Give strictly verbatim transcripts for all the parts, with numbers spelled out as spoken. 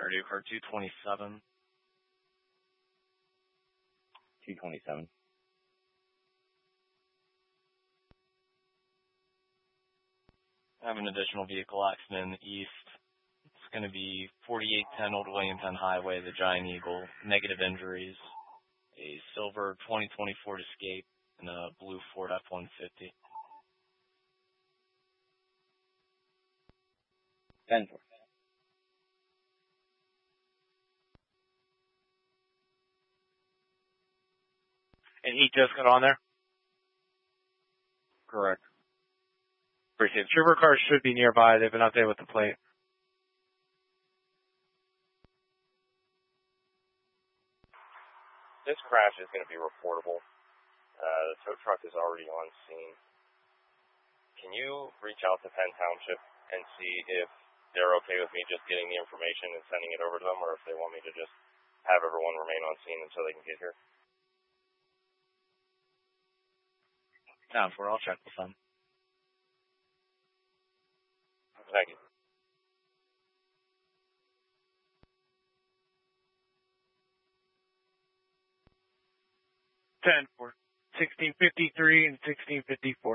Radio car two twenty-seven. two twenty-seven. I have an additional vehicle accident in the east. It's going to be forty-eight ten Old William Penn Highway, the Giant Eagle. Negative injuries. A silver twenty twenty Ford Escape and a blue Ford F one fifty. ten four. And he just got on there? Correct. Appreciate it. Trooper cars should be nearby. They've been updated with the plate. This crash is going to be reportable. Uh, the tow truck is already on scene. Can you reach out to Penn Township and see if they're okay with me just getting the information and sending it over to them, or if they want me to just have everyone remain on scene until they can get here? Down for, I'll check with them. Thank you. ten four. sixteen fifty-three and sixteen fifty-four.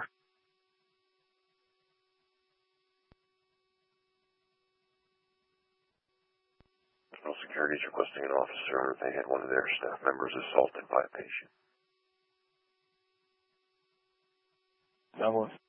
National Security is requesting an officer. They had one of their staff members assaulted by a patient. That was